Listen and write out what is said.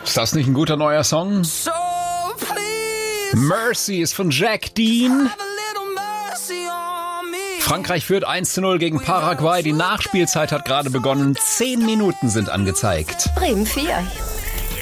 Ist das nicht ein guter neuer Song? So please, Mercy ist von Jack Dean. have a little mercy on me. Frankreich führt 1:0 gegen Paraguay. Die Nachspielzeit hat gerade begonnen. 10 Minuten sind angezeigt. Bremen 4.